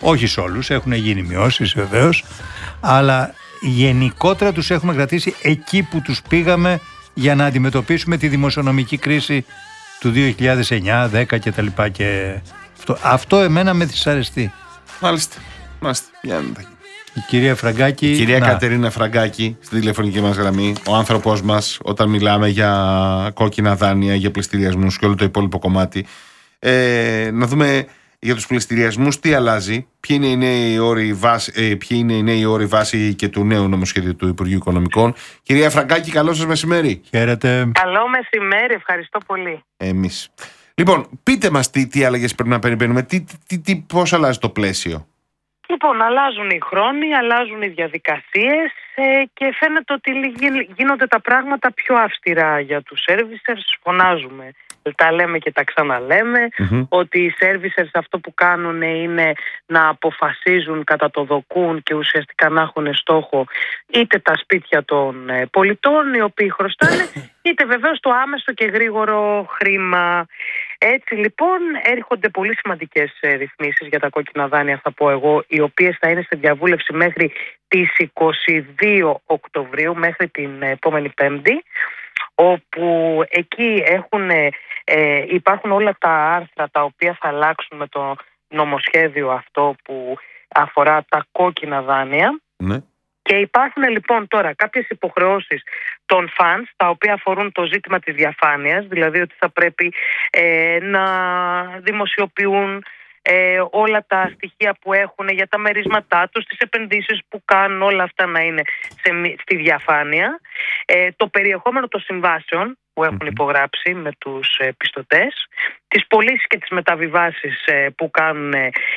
Όχι σε όλους, έχουν γίνει μειώσεις βεβαίως, αλλά γενικότερα τους έχουμε κρατήσει εκεί που τους πήγαμε για να αντιμετωπίσουμε τη δημοσιονομική κρίση του 2009, 10 κτλ. Και αυτό εμένα με δυσαρεστεί. Μάλιστα. Η κυρία Φραγκάκη. Η κυρία Κατερίνα Φραγκάκη στην τηλεφωνική μας γραμμή. Ο άνθρωπος μας όταν μιλάμε για κόκκινα δάνεια, για πληστηριασμούς και όλο το υπόλοιπο κομμάτι. Να δούμε για τους πληστηριασμούς τι αλλάζει, ποιοι είναι οι νέοι όροι βάση και του νέου νομοσχέδιου του Υπουργείου Οικονομικών. Κυρία Φραγκάκη, καλό σας μεσημέρι. Χαίρετε. Καλό μεσημέρι, ευχαριστώ πολύ. Εμείς. Λοιπόν, πείτε μας τι αλλαγές πρέπει να περιμένουμε, πώς αλλάζει το πλαίσιο. Λοιπόν, αλλάζουν οι χρόνοι, αλλάζουν οι διαδικασίες και φαίνεται ότι γίνονται τα πράγματα πιο αυστηρά για τους servicers. Φωνάζουμε, τα λέμε και τα ξαναλέμε, ότι οι servicers αυτό που κάνουν είναι να αποφασίζουν κατά το δοκούν και ουσιαστικά να έχουν στόχο είτε τα σπίτια των πολιτών οι οποίοι χρωστάνε, είτε βεβαίως το άμεσο και γρήγορο χρήμα. Έτσι λοιπόν έρχονται πολύ σημαντικές ρυθμίσεις για τα κόκκινα δάνεια, θα πω εγώ, οι οποίες θα είναι σε διαβούλευση μέχρι τις 22 Οκτωβρίου, μέχρι την επόμενη Πέμπτη, όπου εκεί υπάρχουν όλα τα άρθρα τα οποία θα αλλάξουν με το νομοσχέδιο αυτό που αφορά τα κόκκινα δάνεια. Ναι. Και υπάρχουν λοιπόν τώρα κάποιες υποχρεώσεις των funds τα οποία αφορούν το ζήτημα της διαφάνειας, δηλαδή ότι θα πρέπει να δημοσιοποιούν όλα τα στοιχεία που έχουν για τα μερίσματά τους, τις επενδύσεις που κάνουν, όλα αυτά να είναι στη διαφάνεια. Το περιεχόμενο των συμβάσεων που έχουν υπογράψει με τους πιστωτές, τις πωλήσεις και τις μεταβιβάσεις που κάνουν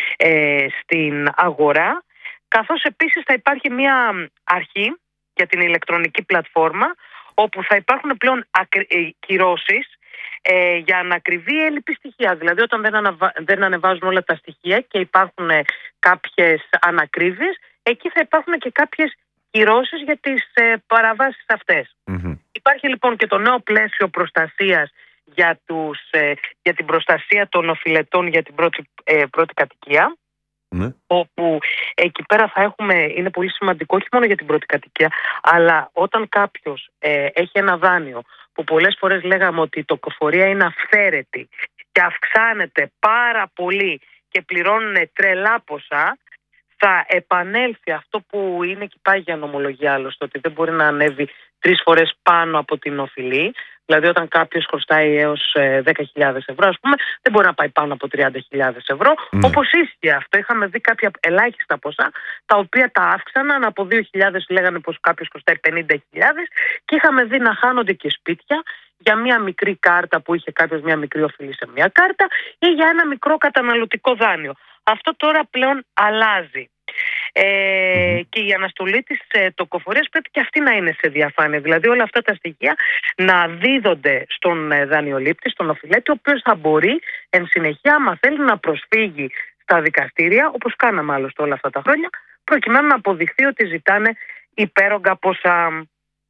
στην αγορά, καθώς επίσης θα υπάρχει μια αρχή για την ηλεκτρονική πλατφόρμα όπου θα υπάρχουν πλέον κυρώσεις για ανακριβή έλλειπη στοιχεία. Δηλαδή όταν δεν ανεβάζουν όλα τα στοιχεία και υπάρχουν κάποιες ανακρίβειες, εκεί θα υπάρχουν και κάποιες κυρώσεις για τις παραβάσεις αυτές. Υπάρχει λοιπόν και το νέο πλαίσιο προστασίας για την προστασία των οφειλετών για την πρώτη κατοικία. Όπου εκεί πέρα θα έχουμε, είναι πολύ σημαντικό όχι μόνο για την πρώτη κατοικία, αλλά όταν κάποιος έχει ένα δάνειο που πολλές φορές λέγαμε ότι η τοκοφορία είναι αυθαίρετη και αυξάνεται πάρα πολύ και πληρώνουν τρελά ποσά, θα επανέλθει αυτό που είναι και πάει για νομολογία άλλωστε, ότι δεν μπορεί να ανέβει 3 φορές πάνω από την οφειλή. Δηλαδή όταν κάποιος χρωστάει έως 10.000 ευρώ, ας πούμε, δεν μπορεί να πάει πάνω από 30.000 ευρώ. Όπως ίσχυε αυτό, είχαμε δει κάποια ελάχιστα ποσά, τα οποία τα αύξαναν από 2.000, λέγανε πως κάποιος χρωστάει 50.000 και είχαμε δει να χάνονται και σπίτια για μια μικρή κάρτα που είχε κάποιος μια μικρή οφειλή σε μια κάρτα ή για ένα μικρό καταναλωτικό δάνειο. Αυτό τώρα πλέον αλλάζει. Και η αναστολή της τοκοφορίας πρέπει και αυτή να είναι σε διαφάνεια. Δηλαδή όλα αυτά τα στοιχεία να δίδονται στον δανειολήπτη, στον οφειλέτη, ο οποίος θα μπορεί εν συνεχεία, άμα θέλει, να προσφύγει στα δικαστήρια, όπως κάναμε άλλωστε όλα αυτά τα χρόνια, προκειμένου να αποδειχθεί ότι ζητάνε υπέρογκα ποσά.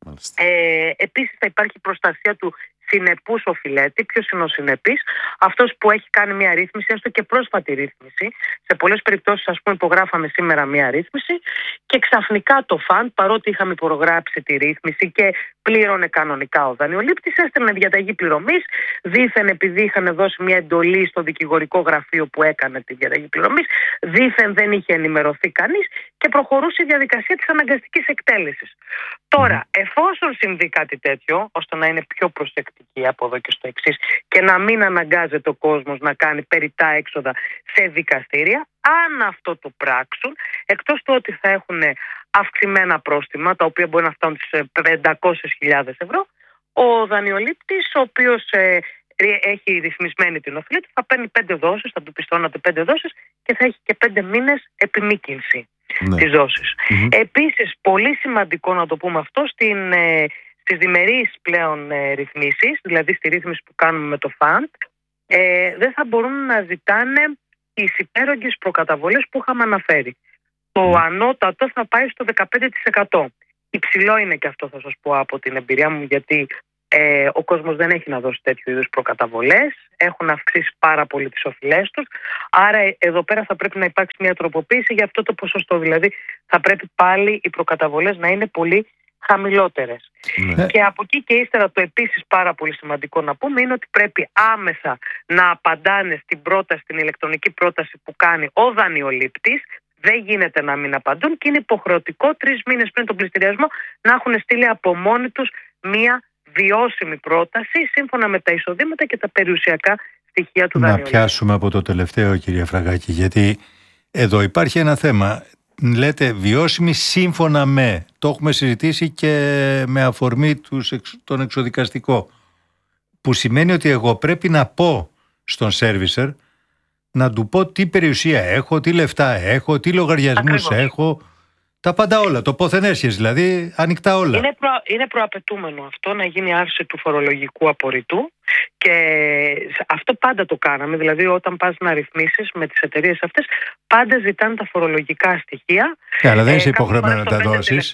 Επίσης θα υπάρχει προστασία του συνεπούς οφειλέτη. Ποιος είναι ο συνεπής? Αυτός που έχει κάνει μια ρύθμιση, έστω και πρόσφατη ρύθμιση. Σε πολλές περιπτώσεις, ας πούμε, υπογράφαμε σήμερα μια ρύθμιση και ξαφνικά το φαντ, παρότι είχαμε υπογράψει τη ρύθμιση και πλήρωνε κανονικά ο δανειολήπτης, έστελνε διαταγή πληρωμής, δήθεν επειδή είχαν δώσει μια εντολή στο δικηγορικό γραφείο που έκανε τη διαταγή πληρωμής, δήθεν δεν είχε ενημερωθεί κανείς και προχωρούσε η διαδικασία της αναγκαστικής εκτέλεσης. Τώρα, εφόσον συμβεί κάτι τέτοιο, ώστε να είναι πιο προσεκτική από εδώ και στο εξής και να μην αναγκάζεται ο κόσμος να κάνει περιττά έξοδα σε δικαστήρια, αν αυτό το πράξουν, εκτός του ότι θα έχουν αυξημένα πρόστιμα, τα οποία μπορεί να φτάνουν στις 500.000 ευρώ, ο δανειολήπτης, ο οποίος έχει ρυθμισμένη την οφειλή του, θα παίρνει 5 δόσεις, θα του πιστώνονται 5 δόσεις και θα έχει και 5 μήνες επιμήκυνση της δόσης. Επίσης, πολύ σημαντικό να το πούμε αυτό, στις διμερείς πλέον ρυθμίσεις, δηλαδή στη ρύθμιση που κάνουμε με το ΦΑΝΤ, δεν θα μπορούν να ζητάνε τις υπέρογγες προκαταβολές που είχαμε αναφέρει. Το ανώτατο θα πάει στο 15%. Υψηλό είναι και αυτό, θα σας πω από την εμπειρία μου, γιατί Ο κόσμος δεν έχει να δώσει τέτοιου είδους προκαταβολές, έχουν αυξήσει πάρα πολύ τις οφειλές τους, άρα εδώ πέρα θα πρέπει να υπάρξει μια τροποποίηση για αυτό το ποσοστό, δηλαδή θα πρέπει πάλι οι προκαταβολές να είναι πολύ χαμηλότερες. Ναι. Και από εκεί και ύστερα το επίσης πάρα πολύ σημαντικό να πούμε είναι ότι πρέπει άμεσα να απαντάνε στην πρόταση, στην ηλεκτρονική πρόταση που κάνει ο δανειολήπτης. Δεν γίνεται να μην απαντούν και είναι υποχρεωτικό 3 μήνες πριν τον πληστηριασμό να έχουν στείλει από μόνοι τους μία βιώσιμη πρόταση σύμφωνα με τα εισοδήματα και τα περιουσιακά στοιχεία του δανειολήπτη. Να πιάσουμε από το τελευταίο, κυρία Φραγκάκη, γιατί εδώ υπάρχει ένα θέμα. Λέτε βιώσιμη σύμφωνα με. Το έχουμε συζητήσει και με αφορμή τον εξοδικαστικό. Που σημαίνει ότι εγώ πρέπει να πω στον servicer, να του πω τι περιουσία έχω, τι λεφτά έχω, τι λογαριασμούς έχω. Τα πάντα όλα. Το πόθεν έσχες, δηλαδή ανοιχτά όλα. Είναι προαπαιτούμενο αυτό να γίνει άρση του φορολογικού απορριτού και αυτό πάντα το κάναμε. Δηλαδή, όταν πας να ρυθμίσεις με τις εταιρείες αυτές, πάντα ζητάνε τα φορολογικά στοιχεία. Αλλά δεν είσαι υποχρεωμένο να τα δώσεις.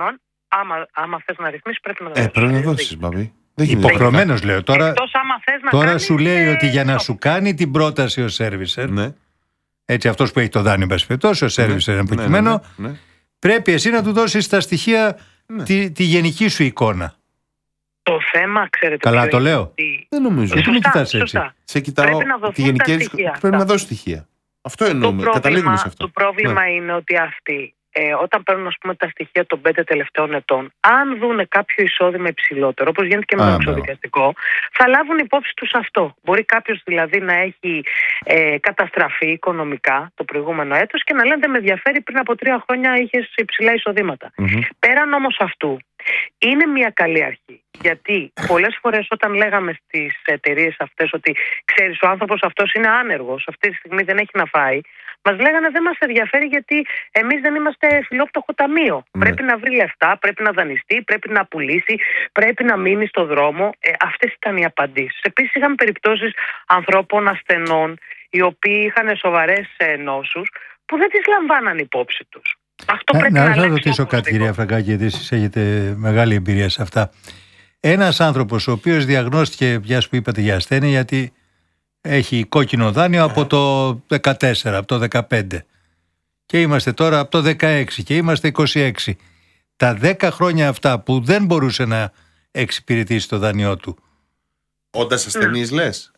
Άμα θες να ρυθμίσεις, πρέπει να τα δώσεις. Πρέπει να δώσεις, Μπαμπή. Υποχρεωμένος λέω. Τώρα σου λέει κάνεις, ότι για να σου κάνει την πρόταση ο servicer, Ναι. έτσι αυτός που έχει το δάνειο, ο servicer είναι προκειμένο, πρέπει εσύ να του δώσεις τα στοιχεία, τη γενική σου εικόνα. Το θέμα, ξέρετε. Καλά το λέω. Δεν νομίζω. Γιατί με κοιτάς έτσι. Σε κοιτάω τη γενική. Πρέπει να δώσει στοιχεία. Αυτό εννοούμε. Καταλήγουμε σε αυτό. Το πρόβλημα είναι ότι αυτοί, όταν παίρνουν, ας πούμε, τα στοιχεία των 5 τελευταίων ετών, αν δούνε κάποιο εισόδημα υψηλότερο, όπως γίνεται και με το εξοδικαστικό, θα λάβουν υπόψη τους αυτό. Μπορεί κάποιος δηλαδή να έχει καταστραφεί οικονομικά το προηγούμενο έτος και να λένε δεν με ενδιαφέρει, πριν από 3 χρόνια είχες υψηλά εισοδήματα. Πέραν όμως αυτού, είναι μια καλή αρχή. Γιατί πολλές φορές όταν λέγαμε στις εταιρείες αυτές ότι ξέρεις, ο άνθρωπος αυτός είναι άνεργος, αυτή τη στιγμή δεν έχει να φάει, μας λέγανε δεν μας ενδιαφέρει γιατί εμείς δεν είμαστε φιλόπτωχο ταμείο. Πρέπει να βρει λεφτά, πρέπει να δανειστεί, πρέπει να πουλήσει, πρέπει να μείνει στο δρόμο. Αυτές ήταν οι απαντήσεις. Επίσης είχαμε περιπτώσεις ανθρώπων ασθενών οι οποίοι είχαν σοβαρές νόσους που δεν τις λαμβάναν υπόψη τους. Αυτό πρέπει να ρωτήσω κάτι, κυρία Φραγκάκη, γιατί εσείς έχετε μεγάλη εμπειρία σε αυτά. Ένας άνθρωπος ο οποίος διαγνώστηκε, πιας που είπατε για ασθένεια, γιατί έχει κόκκινο δάνειο από το 14, από το 15 και είμαστε τώρα από το 16 και είμαστε 26. Τα 10 χρόνια αυτά που δεν μπορούσε να εξυπηρετήσει το δάνειό του. Όντας ασθενής λες?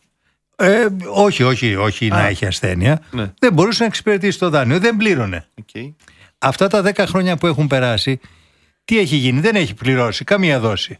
Όχι να έχει ασθένεια. Ναι. Δεν μπορούσε να εξυπηρετήσει το δάνειο, δεν πλήρωνε. Okay. Αυτά τα 10 χρόνια που έχουν περάσει, τι έχει γίνει? Δεν έχει πληρώσει καμία δόση.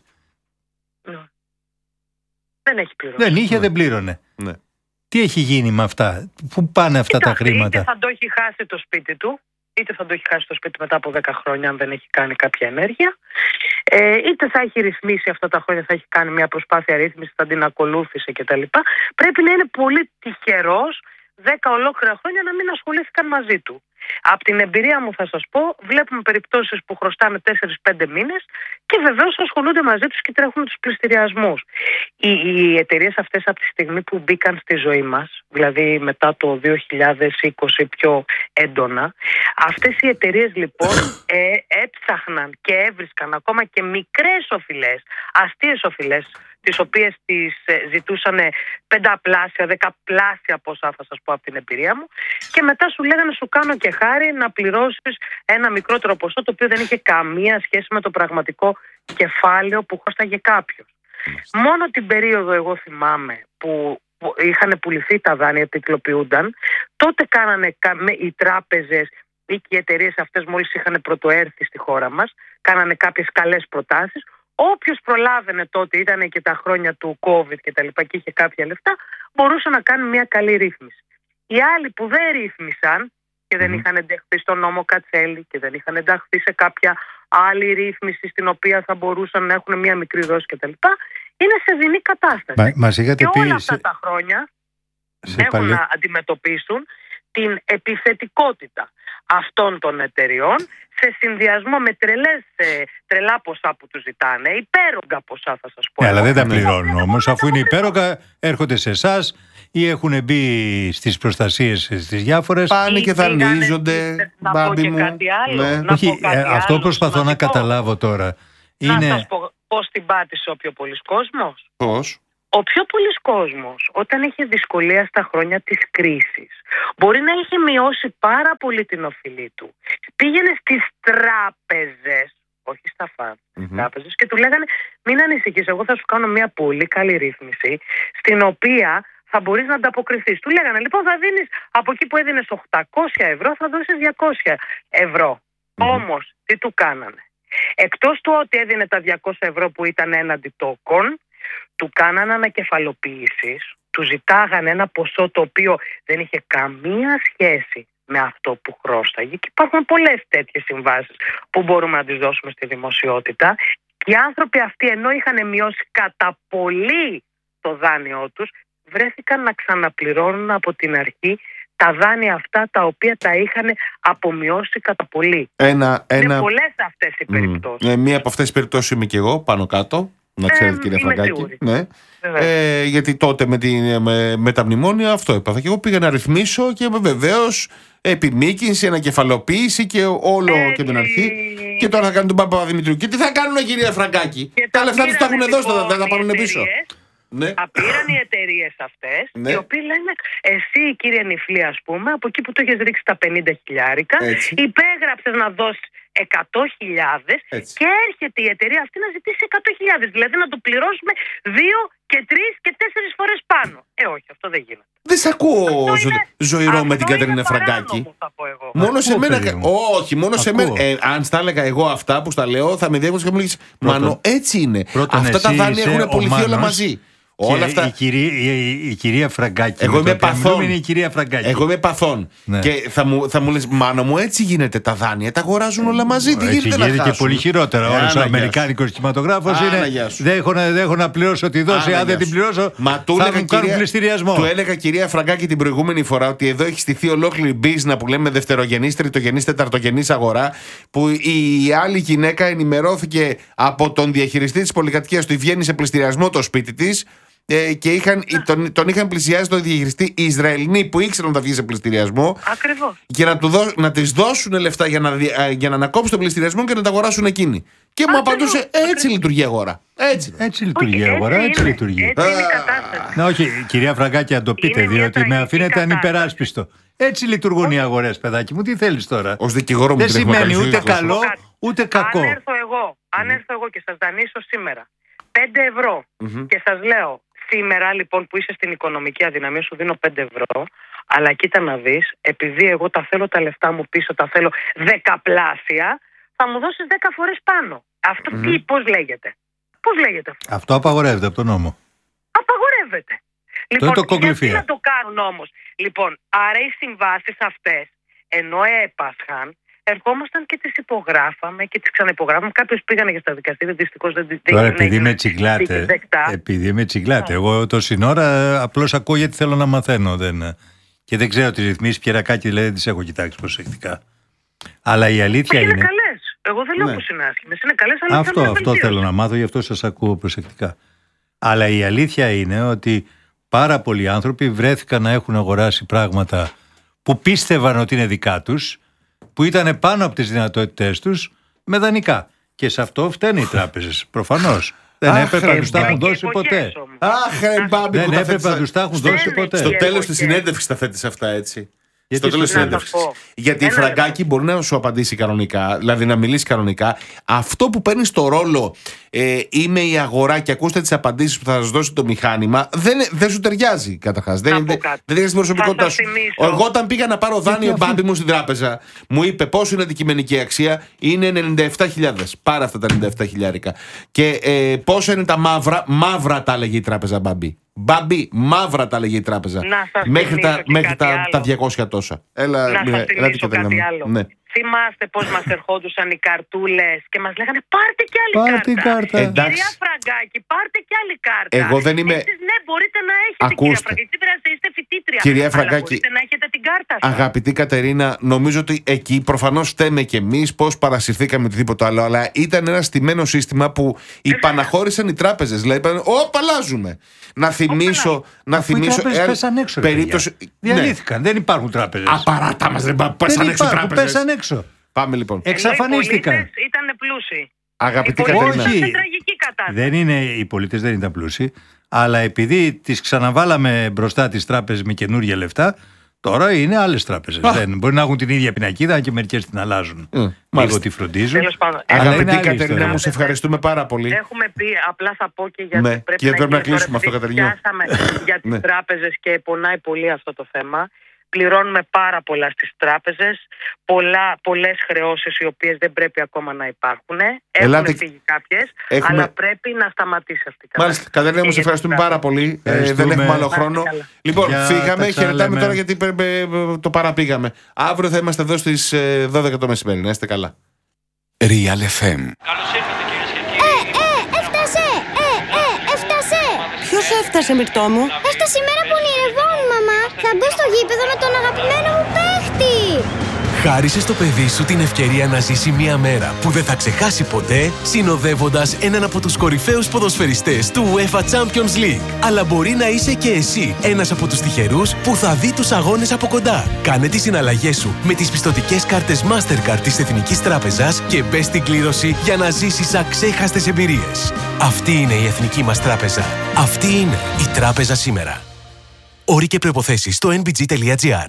Δεν έχει πληρώσει. Δεν είχε, δεν πλήρωνε. Ναι. Τι έχει γίνει με αυτά? Πού πάνε αυτά τα χρήματα? Είτε θα το έχει χάσει το σπίτι του, είτε θα το έχει χάσει το σπίτι μετά από 10 χρόνια αν δεν έχει κάνει κάποια ενέργεια, είτε θα έχει ρυθμίσει αυτά τα χρόνια, θα έχει κάνει μια προσπάθεια ρύθμιση, θα την ακολούθησε κτλ. Πρέπει να είναι πολύ τυχερός 10 ολόκληρα χρόνια να μην ασχολήθηκαν μαζί του. Από την εμπειρία μου θα σας πω, βλέπουμε περιπτώσεις που χρωστάνε 4-5 μήνες και βεβαίως ασχολούνται μαζί τους και τρέχουν τους πληστηριασμούς. Οι εταιρείες αυτές από τη στιγμή που μπήκαν στη ζωή μας, δηλαδή μετά το 2020 πιο έντονα, αυτές οι εταιρείες λοιπόν έψαχναν και έβρισκαν ακόμα και μικρές οφειλές, αστείες οφειλές, τις οποίες τις ζητούσαν 5πλάσια, 10πλάσια ποσά, θα σας πω από την εμπειρία μου, και μετά σου λέγανε σου κάνω και χάρη να πληρώσεις ένα μικρότερο ποσό το οποίο δεν είχε καμία σχέση με το πραγματικό κεφάλαιο που χώσταγε κάποιος. Μόνο την περίοδο εγώ θυμάμαι που είχαν πουληθεί τα δάνεια, τιτλοποιούνταν, τότε κάνανε οι τράπεζες ή και οι εταιρείες αυτές μόλις είχαν πρωτοέρθει στη χώρα μας, κάνανε κάποιες καλές προτάσεις. Όποιος προλάβαινε τότε, ήταν και τα χρόνια του COVID και τα λοιπά και είχε κάποια λεφτά, μπορούσε να κάνει μια καλή ρύθμιση. Οι άλλοι που δεν ρύθμισαν και δεν είχαν ενταχθεί στον νόμο Κατσέλη και δεν είχαν ενταχθεί σε κάποια άλλη ρύθμιση στην οποία θα μπορούσαν να έχουν μια μικρή δόση κτλ., είναι σε δεινή κατάσταση. Μας είχατε και πει όλα αυτά τα χρόνια έχουν να αντιμετωπίσουν την επιθετικότητα αυτών των εταιριών σε συνδυασμό με τρελά ποσά που τους ζητάνε, υπέρογκα ποσά θα σας πω. Αλλά δεν τα πληρώνουν όμως, αφού είναι υπέρογκα έρχονται σε εσάς ή έχουν μπει στις προστασίες στις διάφορες. Πάνε και δανείζονται. Να πω και κάτι άλλο. Όχι, αυτό προσπαθώ να καταλάβω τώρα. Είναι πώς την πάτησε ο πιο πολύς κόσμος? Πώς? Ο πιο πολύς κόσμος, όταν είχε δυσκολία στα χρόνια της κρίσης, μπορεί να είχε μειώσει πάρα πολύ την οφειλή του. Πήγαινε στις τράπεζες, όχι στα τράπεζες, και του λέγανε μην ανησυχείς, εγώ θα σου κάνω μια πολύ καλή ρύθμιση, στην οποία θα μπορείς να ανταποκριθείς. Του λέγανε λοιπόν θα δίνεις από εκεί που έδινες 800 ευρώ, θα δώσεις 200 ευρώ. Όμως, τι του κάνανε? Εκτός του ότι έδινε τα 200 ευρώ που ήταν έναντι τόκων, του κάνανε ανακεφαλοποιήσεις, του ζητάγανε ένα ποσό το οποίο δεν είχε καμία σχέση με αυτό που χρώσταγε, και υπάρχουν πολλές τέτοιες συμβάσεις που μπορούμε να τις δώσουμε στη δημοσιότητα, και οι άνθρωποι αυτοί, ενώ είχαν μειώσει κατά πολύ το δάνειό τους, βρέθηκαν να ξαναπληρώνουν από την αρχή τα δάνεια αυτά τα οποία τα είχαν απομειώσει κατά πολύ. Είναι πολλές αυτές οι περιπτώσεις. Μία από αυτές τις περιπτώσεις είμαι και εγώ πάνω κάτω. Να ξέρετε, κύριε Φραγκάκη. Ναι. Γιατί τότε με τα μνημόνια αυτό έπαθα. Και εγώ πήγα να ρυθμίσω και βεβαίως επιμήκυνση, ανακεφαλοποίηση και όλο και την αρχή. Και τώρα θα κάνουν τον Παπαδημητρίου. Και τι θα κάνουν, κύριε Φραγκάκη? Τα λεφτά τους τα έχουν δώσει, δεν τα πάρουν πίσω. Ναι. Τα πήραν οι εταιρείες αυτές, οι οποίοι λένε εσύ, κύριε Νιφλή, ας πούμε, από εκεί που το έχεις ρίξει τα 50 χιλιάρικα, υπέγραψες να δώσεις 100.000 και έρχεται η εταιρεία αυτή να ζητήσει 100.000, δηλαδή να το πληρώσουμε 2 και 3 και 4 φορές πάνω. Όχι, αυτό δεν γίνεται. Δεν σ' ακούω ζωηρό με την Κατερίνα Φραγκάκη. Μόνο σε μένα. Όχι, μόνο σε μένα. Αν στα έλεγα εγώ αυτά που στα λέω, θα με διέκοψε και μου λέγεις Μάνο, έτσι είναι. Αυτά τα δάνεια έχουν πουληθεί όλα μαζί. Όλα αυτά... η κυρία Φραγκάκη. Εγώ είμαι παθών. Εγώ είμαι παθών. Ναι. Και θα μου λες, Μάνο μου, έτσι γίνεται τα δάνεια. Τα αγοράζουν όλα μαζί. Δεν γίνεται να χάσουν. Και πολύ χειρότερα. Όλος ο αμερικάνικος κινηματογράφος είναι. Δεν έχω να πληρώσω τη δόση. Αν δεν την πληρώσω, θα μου κάνουν πληστηριασμό. Του έλεγα, κυρία Φραγκάκη, την προηγούμενη φορά ότι εδώ έχει στηθεί ολόκληρη μπίζνα που λέμε δευτερογενής, τριτογενής, τεταρτογενής αγορά. Που η άλλη γυναίκα ενημερώθηκε από τον διαχειριστή της πολυκατοικίας του, βγαίνει σε πληστηριασμό το σπίτι της. Και τον είχαν πλησιάσει τον διαχειριστή οι Ισραηλινοί που ήξεραν ότι θα βγει σε πληστηριασμό. Ακριβώς. Και να της δώσουν λεφτά για να ανακόψουν τον πληστηριασμό και να τα αγοράσουν εκείνοι. Και μου απαντούσε, έτσι λειτουργεί η αγορά. Έτσι λειτουργεί η αγορά, έτσι λειτουργεί. Έτσι είναι η κατάσταση. Όχι, κυρία Φραγκάκη, αν το πείτε, διότι με αφήνετε ανυπεράσπιστο. Έτσι λειτουργούν οι αγορές, παιδάκι μου, τι θέλεις τώρα? Ως δικηγόρο μου δεν σημαίνει ούτε καλό ούτε κακό. Αν έρθω εγώ και σας δανείσω σήμερα 5 ευρώ και σας λέω, σήμερα λοιπόν που είσαι στην οικονομική αδυναμία σου δίνω 5 ευρώ, αλλά κοίτα να δεις, επειδή εγώ τα θέλω τα λεφτά μου πίσω, τα θέλω 10πλάσια, θα μου δώσεις 10 φορές πάνω. Αυτό πώς λέγεται? Πώς λέγεται αυτό? Αυτό απαγορεύεται από τον νόμο. Απαγορεύεται. Λοιπόν, γιατί να το κάνουν όμως? Λοιπόν, άρα οι συμβάσεις αυτές, ενώ έπασχαν, ερχόμασταν και τις υπογράφαμε και τις ξαναυπογράφαμε. Κάποιος πήγανε και στα δικαστήρια, δυστυχώς δεν τώρα επειδή με τσιγκλάτε, εγώ τόση ώρα απλώς ακούω γιατί θέλω να μαθαίνω. Και δεν ξέρω τις ρυθμίσεις, Πιερακάκη, δηλαδή δεν τις έχω κοιτάξει προσεκτικά. Αλλά η αλήθεια είναι. Είναι καλές. Εγώ δεν λέω πως είναι άσχημες. Είναι καλές, αλλά αυτό θέλω να μάθω, γι' αυτό σας ακούω προσεκτικά. Αλλά η αλήθεια είναι ότι πάρα πολλοί άνθρωποι βρέθηκαν να έχουν αγοράσει πράγματα που πίστευαν ότι είναι δικά τους, που ήταν πάνω από τις δυνατότητές τους, με δανεικά. Και σε αυτό φταίνουν οι τράπεζες, προφανώς. Δεν έπρεπε να τους τα έχουν δώσει ποτέ. Δεν έπρεπε να τους τα έχουν δώσει ποτέ. Στο τέλος της συνέντευξης τα θέτεις αυτά, έτσι. Στο τέλος της συνέντευξης. Γιατί η Φραγκάκη μπορεί να σου απαντήσει κανονικά, δηλαδή να μιλήσει κανονικά. Αυτό που παίρνει στο ρόλο είμαι η αγορά και ακούστε τις απαντήσεις που θα σας δώσει το μηχάνημα, δεν σου ταιριάζει καταρχάς. Δεν ταιριάζει στην προσωπικότητά σου. Εγώ όταν πήγα να πάρω δάνειο, μπάμπι μου στην τράπεζα, μου είπε πόσο είναι αντικειμενική αξία, είναι 97.000. Πάρε αυτά τα 97.000. Και πόσο είναι τα μαύρα τα έλεγε η τράπεζα, μπάμπι. Μπάμπι, μαύρα τα λέγει η τράπεζα. Μέχρι τα 200 τόσα. Να σας θυμίσω κάτι άλλο. Ναι. Θυμάστε πώς μας ερχόντουσαν οι καρτούλες και μας λέγανε πάρτε κι άλλη κάρτα. Κυρία Φραγκάκη, πάρτε κι άλλη κάρτα. Εγώ δεν είμαι. Εσείς ναι, μπορείτε να έχετε. Κυρία Φραγκάκη, είστε φοιτήτρια. Κυρία Φραγκάκη, μπορείτε να έχετε την κάρτα σας. Αγαπητή Κατερίνα, νομίζω ότι εκεί προφανώς φταίμε κι εμείς πώς παρασυρθήκαμε οτιδήποτε άλλο. Αλλά ήταν ένα στημένο σύστημα που υπαναχώρησαν οι τράπεζες. Δηλαδή είπαν, αλλάζουμε. Να θυμίσω. Οι τράπεζες πέσαν έξω. Διαλύθηκαν. Δεν υπάρχουν τράπεζες. Απαράτα μας, δεν πέσαν έξω τράπεζες. Έξω. Πάμε λοιπόν. Εξαφανίστηκαν. Ήταν πλούσιοι. Αγαπητή Κατερίνα. Όχι. οι πολίτες δεν ήταν πλούσιοι, αλλά επειδή τις ξαναβάλαμε μπροστά τις τράπεζες με καινούργια λεφτά, τώρα είναι άλλες τράπεζες. Δεν μπορεί να έχουν την ίδια πινακίδα και μερικές την αλλάζουν. Λίγο τη φροντίζουν. Αγαπητή Κατερίνα, μου σε ευχαριστούμε πάρα πολύ. Έχουμε πει, απλά θα πω και γιατί πρέπει να κλείσουμε αυτό, Κατερινιό. Για τις τράπεζες και πονάει πολύ αυτό το θέμα. Πληρώνουμε πάρα πολλά στις τράπεζες, πολλές χρεώσεις οι οποίες δεν πρέπει ακόμα να υπάρχουν. Έχουν φύγει κάποιες, αλλά πρέπει να σταματήσει αυτή η κατάσταση. Μάλιστα, Κατερίνα, μου σε ευχαριστούμε πάρα πολύ. Δεν έχουμε άλλο χρόνο. Λοιπόν, φύγαμε, χαιρετάμε τώρα γιατί το παραπήγαμε. Αύριο θα είμαστε εδώ στις 12 το μεσημέρι. Να είστε καλά. Real FM. Καλώς ήρθατε κυρίες και κύριοι. Έφτασε! Έφτασε! Ποιος έφτασε, Μυρτώ μου? Έφτασε η μέρα που ονειρευόμουν, μαμά. Θα μπω στο γήπεδο με τον αγαπημένο μου παίχτη. Χάρισε στο παιδί σου την ευκαιρία να ζήσει μια μέρα που δεν θα ξεχάσει ποτέ, συνοδεύοντας έναν από τους κορυφαίους ποδοσφαιριστές του UEFA Champions League. Αλλά μπορεί να είσαι και εσύ ένας από τους τυχερούς που θα δει τους αγώνες από κοντά. Κάνε τις συναλλαγές σου με τις πιστωτικές κάρτες Mastercard της Εθνικής Τράπεζας και μπες στην κλήρωση για να ζήσεις αξέχαστες εμπειρίες. Αυτή είναι η Εθνική μας Τράπεζα. Αυτή είναι η Τράπεζα σήμερα. Όροι και προϋποθέσεις στο nbg.gr.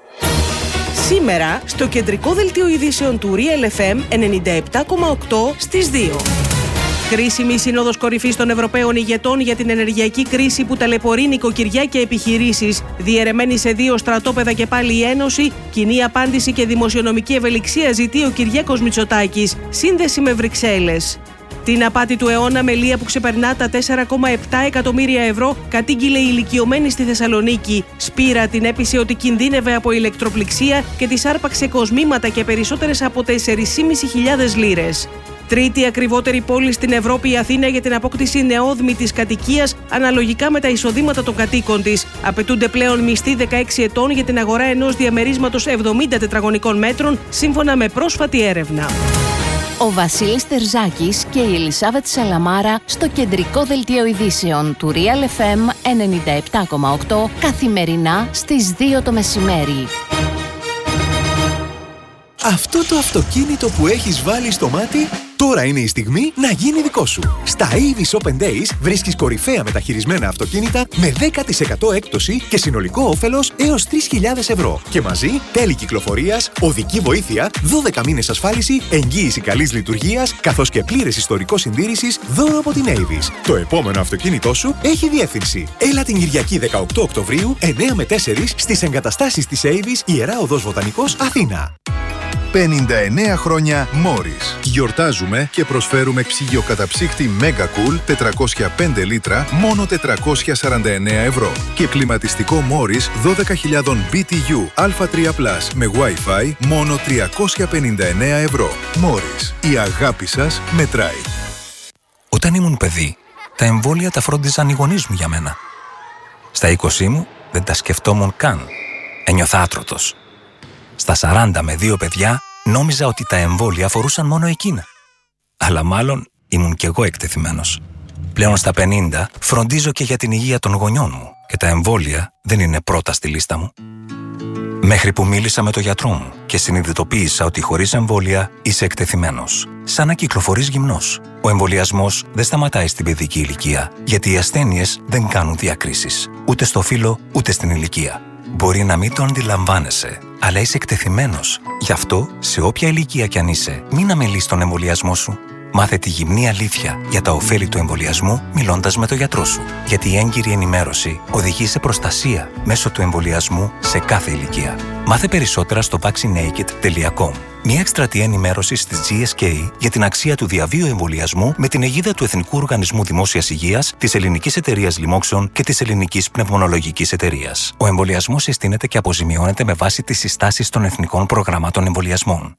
Σήμερα, στο κεντρικό δελτίο ειδήσεων του Real FM 97,8 στις 2. Κρίσιμη σύνοδος κορυφής των Ευρωπαίων ηγετών για την ενεργειακή κρίση που ταλαιπωρεί νοικοκυριά και επιχειρήσεις. Διαιρεμένη σε 2 στρατόπεδα και πάλι η Ένωση, κοινή απάντηση και δημοσιονομική ευελιξία ζητεί ο Κυριάκος Μητσοτάκης. Σύνδεση με Βρυξέλλες. Την απάτη του αιώνα με λία που ξεπερνά τα 4,7 εκατομμύρια ευρώ κατήγγειλε η ηλικιωμένη στη Θεσσαλονίκη. Σπύρα την έπεισε ότι κινδύνευε από ηλεκτροπληξία και της άρπαξε κοσμήματα και περισσότερες από 4.500 λίρες. Τρίτη ακριβότερη πόλη στην Ευρώπη η Αθήνα για την απόκτηση νεόδμητης κατοικίας αναλογικά με τα εισοδήματα των κατοίκων της. Απαιτούνται πλέον μισθοί 16 ετών για την αγορά ενός διαμερίσματος 70 τετραγωνικών μέτρων σύμφωνα με πρόσφατη έρευνα. Ο Βασίλης Τερζάκης και η Ελισάβετ Σαλαμάρα στο κεντρικό δελτίο ειδήσεων του Real FM 97,8 καθημερινά στις 2 το μεσημέρι. Αυτό το αυτοκίνητο που έχεις βάλει στο μάτι, τώρα είναι η στιγμή να γίνει δικό σου. Στα Avis Open Days βρίσκεις κορυφαία μεταχειρισμένα αυτοκίνητα με 10% έκπτωση και συνολικό όφελος έως 3.000 ευρώ. Και μαζί τέλη κυκλοφορίας, οδική βοήθεια, 12 μήνες ασφάλιση, εγγύηση καλής λειτουργίας, καθώς και πλήρες ιστορικό συντήρησης δώρο από την Avis. Το επόμενο αυτοκίνητό σου έχει διεύθυνση. Έλα την Κυριακή 18 Οκτωβρίου, 9 με 4 στις εγκαταστάσεις της Avis, Ιερά Οδός Βοτανικός, Αθήνα. 59 χρόνια Morris. Γιορτάζουμε και προσφέρουμε ψυγειοκαταψύκτη Mega Cool 405 λίτρα μόνο 449 ευρώ. Και κλιματιστικό Morris 12.000 BTU Α3+ με Wi-Fi μόνο 359 ευρώ. Morris. Η αγάπη σας μετράει. Όταν ήμουν παιδί, τα εμβόλια τα φρόντιζαν οι γονείς μου για μένα. Στα 20 μου δεν τα σκεφτόμουν καν. Ένιωθα άτρωτος. Στα 40 με 2 παιδιά νόμιζα ότι τα εμβόλια αφορούσαν μόνο εκείνα. Αλλά μάλλον ήμουν κι εγώ εκτεθειμένος. Πλέον στα 50 φροντίζω και για την υγεία των γονιών μου και τα εμβόλια δεν είναι πρώτα στη λίστα μου. Μέχρι που μίλησα με τον γιατρό μου και συνειδητοποίησα ότι χωρίς εμβόλια είσαι εκτεθειμένος. Σαν να κυκλοφορείς γυμνός. Ο εμβολιασμός δεν σταματάει στην παιδική ηλικία, γιατί οι ασθένειες δεν κάνουν διακρίσεις. Ούτε στο φύλο, ούτε στην ηλικία. Μπορεί να μην το αντιλαμβάνεσαι, αλλά είσαι εκτεθειμένος. Γι' αυτό, σε όποια ηλικία κι αν είσαι, μην αμελείς τον εμβολιασμό σου. Μάθε τη γυμνή αλήθεια για τα ωφέλη του εμβολιασμού μιλώντας με τον γιατρό σου. Γιατί η έγκυρη ενημέρωση οδηγεί σε προστασία μέσω του εμβολιασμού σε κάθε ηλικία. Μάθε περισσότερα στο vaccinaked.com. Μια εκστρατεία ενημέρωσης της GSK για την αξία του διαβίου εμβολιασμού με την αιγίδα του Εθνικού Οργανισμού Δημόσιας Υγείας, της Ελληνικής Εταιρείας Λοιμόξεων και της Ελληνικής Πνευμονολογικής Εταιρείας. Ο εμβολιασμός συστήνεται και αποζημιώνεται με βάση τις συστάσεις των εθνικών προγραμμάτων εμβολιασμών.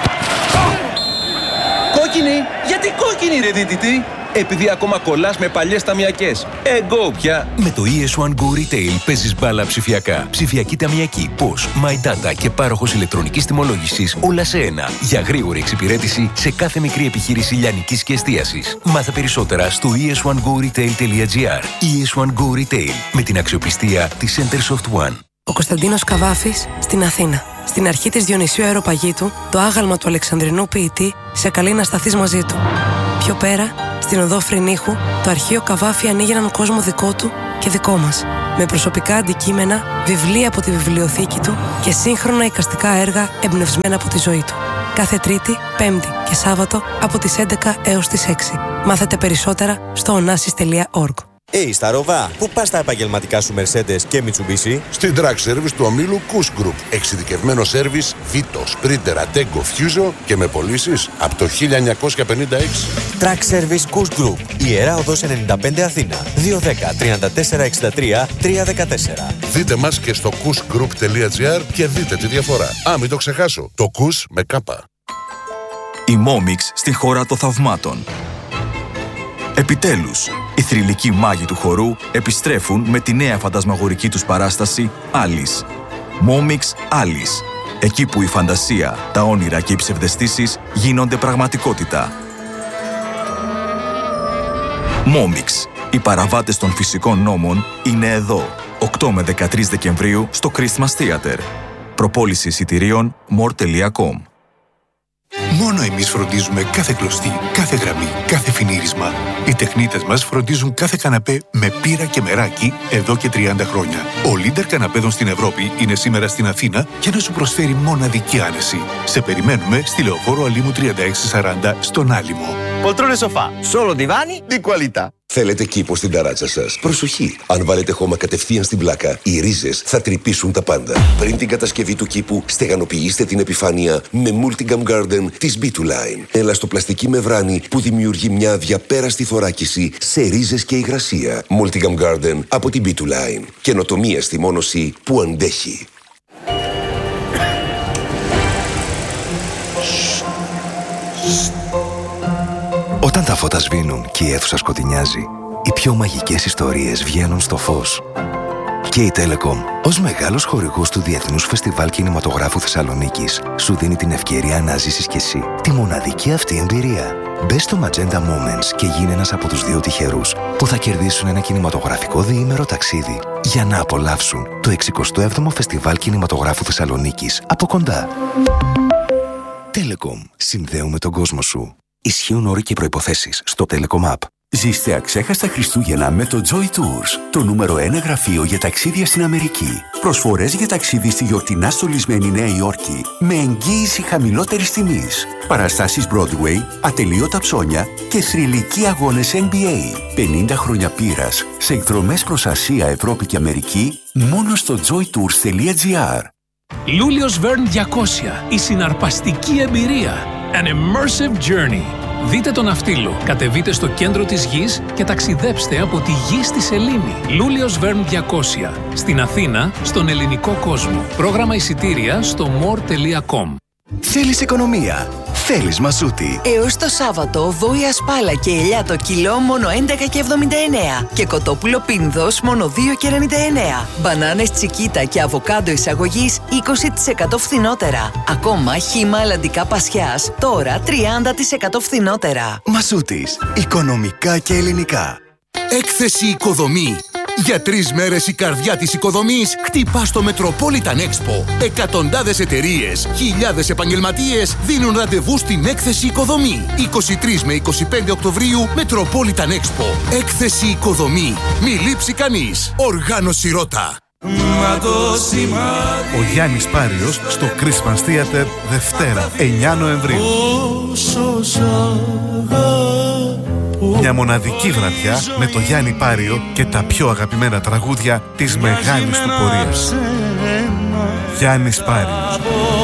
Κόκκινη! Γιατί κόκκινη ρε δίτητη! Επειδή ακόμα κολλάς με παλιές ταμιακές. Go πια! Με το ES1 Go Retail παίζεις μπάλα ψηφιακά. Ψηφιακή ταμιακή, POS, My Data και πάροχος ηλεκτρονικής τιμολόγησης όλα σε ένα. Για γρήγορη εξυπηρέτηση σε κάθε μικρή επιχείρηση λιανικής και εστίασης. Μάθε περισσότερα στο es1goretail.gr. ES1 Go Retail με την αξιοπιστία της Centersoft One. Ο Κωνσταντίνος Καβάφης στην Αθήνα. Στην αρχή της Διονυσίου Αεροπαγήτου, το άγαλμα του Αλεξανδρινού ποιητή σε καλεί να σταθείς μαζί του. Πιο πέρα, Στην οδό Φρενίχου, το αρχείο Καβάφη ανοίγει έναν κόσμο δικό του και δικό μας. Με προσωπικά αντικείμενα, βιβλία από τη βιβλιοθήκη του και σύγχρονα εικαστικά έργα εμπνευσμένα από τη ζωή του. Κάθε Τρίτη, Πέμπτη και Σάββατο από τις 11 έως τις 6. Μάθετε περισσότερα στο onassis.org. Στα Ροβά, πού πας τα επαγγελματικά σου Mercedes και Mitsubishi? Στην Track Service του ομίλου Kuss Group. Εξειδικευμένο σέρβις Vito, Sprinter, Ateco, Fuso και με πωλήσεις από το 1956. Track Service Kuss Group. Ιερά Οδός 95 Αθήνα. 210-3463-314. Δείτε μας και στο kussgroup.gr και δείτε τη διαφορά. Μην το ξεχάσω. Το Kuss με κάπα. Η Momix στη χώρα των θαυμάτων. Επιτέλους, οι θρυλικοί μάγοι του χορού επιστρέφουν με τη νέα φαντασμαγορική τους παράσταση Alice. Momix Alice. Εκεί που η φαντασία, τα όνειρα και οι ψευδαισθήσεις γίνονται πραγματικότητα. Momix. Οι παραβάτες των φυσικών νόμων είναι εδώ. 8 με 13 Δεκεμβρίου στο Christmas Theater. Προπόληση εισιτηρίων more.com. Μόνο εμείς φροντίζουμε κάθε κλωστή, κάθε γραμμή, κάθε φινίρισμα. Οι τεχνίτες μας φροντίζουν κάθε καναπέ με πύρα και μεράκι εδώ και 30 χρόνια. Ο leader καναπέδων στην Ευρώπη είναι σήμερα στην Αθήνα για να σου προσφέρει μοναδική άνεση. Σε περιμένουμε στη Λεωφόρο Αλήμου 3640 στον Άλυμο. Poltrone sofà, solo divani di qualità. Θέλετε κήπο στην ταράτσα σας? Προσοχή! Αν βάλετε χώμα κατευθείαν στην πλάκα, οι ρίζες θα τρυπήσουν τα πάντα. Πριν την κατασκευή του κήπου, στεγανοποιήστε την επιφάνεια με Multigam Garden της B2Line. Ελαστοπλαστική μεμβράνη που δημιουργεί μια αδιαπέραστη θωράκιση σε ρίζες και υγρασία. Multigam Garden από την B2Line. Καινοτομία στη μόνωση που αντέχει. Όταν τα φώτα σβήνουν και η αίθουσα σκοτεινιάζει, οι πιο μαγικές ιστορίες βγαίνουν στο φως. Και η Telecom, ως μεγάλος χορηγός του Διεθνούς Φεστιβάλ Κινηματογράφου Θεσσαλονίκης, σου δίνει την ευκαιρία να ζήσεις κι εσύ τη μοναδική αυτή εμπειρία. Μπες στο Magenta Moments και γίνε ένας από τους 2 τυχερούς που θα κερδίσουν ένα κινηματογραφικό διήμερο ταξίδι για να απολαύσουν το 67ο Φεστιβάλ Κινηματογράφου Θεσσαλονίκης από κοντά. Telecom. Συνδέουμε τον κόσμο σου. Ισχύουν όροι και προϋποθέσεις στο Telecom App. Ζήστε αξέχαστα Χριστούγεννα με το Joy Tours, το νούμερο 1 γραφείο για ταξίδια στην Αμερική. Προσφορές για ταξίδι στη γιορτινά στολισμένη Νέα Υόρκη με εγγύηση χαμηλότερης τιμής. Παραστάσεις Broadway, ατελείωτα ψώνια και θρυλικοί αγώνες NBA. 50 χρόνια πείρας σε εκδρομές προς Ασία, Ευρώπη και Αμερική μόνο στο joytours.gr. Λούλιος Verne 200. Η συναρπαστική εμπειρία. An immersive journey. Δείτε τον Ναυτίλο, κατεβείτε στο κέντρο της γης και ταξιδέψτε από τη γη στη σελήνη. Λούλιος Verne 200. Στην Αθήνα, στον ελληνικό κόσμο. Πρόγραμμα εισιτήρια στο more.com. Θέλεις οικονομία. Θέλεις Μασούτη. Έως το Σάββατο, βόηα σπάλα και ελιά το κιλό μόνο 11,79 και κοτόπουλο πίνδος μόνο 2,99. Μπανάνες τσικίτα και αβοκάντο εισαγωγής 20% φθηνότερα. Ακόμα χύμα αλλαντικά πασιάς τώρα 30% φθηνότερα. Μασούτης. Οικονομικά και ελληνικά. Έκθεση Οικοδομή. Για 3 μέρες η καρδιά της οικοδομής χτυπά στο Metropolitan Expo. Εκατοντάδες εταιρείες, χιλιάδες επαγγελματίες δίνουν ραντεβού στην Έκθεση Οικοδομή. 23 με 25 Οκτωβρίου Metropolitan Expo. Έκθεση Οικοδομή. Μη λείψει κανείς. Οργάνωση Ρώτα. Ο Γιάννης Πάριος στο Christmas Theater Δευτέρα 9 Νοεμβρίου. Μια μοναδική βραδιά με το Γιάννη Πάριο και τα πιο αγαπημένα τραγούδια της μεγάλης του πορείας. Γιάννης Πάριος.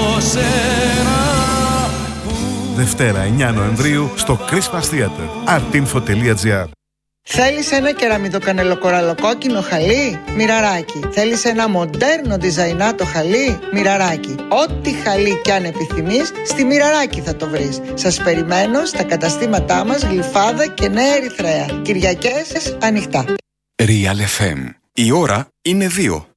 Δευτέρα 9 Νοεμβρίου στο Christmas Theater. artinfo.gr. Θέλεις ένα κεραμιδοκανελοκοραλοκόκκινο χαλί? Μοιραράκι. Θέλεις ένα μοντέρνο διζαϊνάτο χαλί? Μοιραράκι. Ό,τι χαλί κι αν επιθυμείς, στη Μοιραράκι θα το βρεις. Σας περιμένω στα καταστήματά μας Γλυφάδα και Νέα Ερυθρέα. Κυριακές ανοιχτά. Real FM. Η ώρα είναι 2.